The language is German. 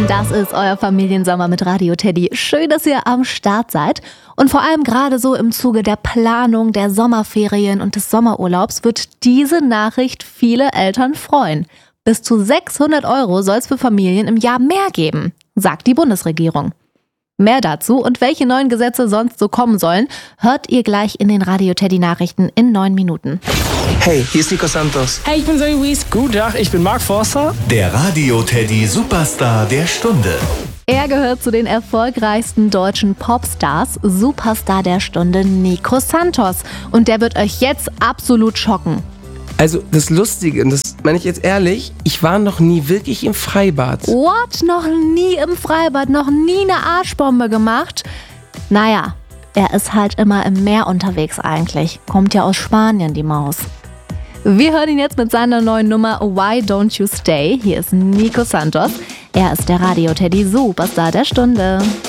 Das ist euer Familiensommer mit Radio Teddy. Schön, dass ihr am Start seid. Und vor allem gerade so im Zuge der Planung der Sommerferien und des Sommerurlaubs wird diese Nachricht viele Eltern freuen. Bis zu 600 € soll es für Familien im Jahr mehr geben, sagt die Bundesregierung. Mehr dazu und welche neuen Gesetze sonst so kommen sollen, hört ihr gleich in den Radio Teddy Nachrichten in 9 Minuten. Hey, hier ist Nico Santos. Hey, ich bin Zoe Wies. Guten Tag, ich bin Mark Forster. Der Radio Teddy Superstar der Stunde. Er gehört zu den erfolgreichsten deutschen Popstars, Superstar der Stunde Nico Santos. Und der wird euch jetzt absolut schocken. Also das Lustige, und das meine ich jetzt ehrlich, ich war noch nie wirklich im Freibad. What? Noch nie im Freibad? Noch nie eine Arschbombe gemacht? Naja, er ist halt immer im Meer unterwegs eigentlich. Kommt ja aus Spanien, die Maus. Wir hören ihn jetzt mit seiner neuen Nummer Why Don't You Stay. Hier ist Nico Santos. Er ist der Radio Teddy Superstar der Stunde.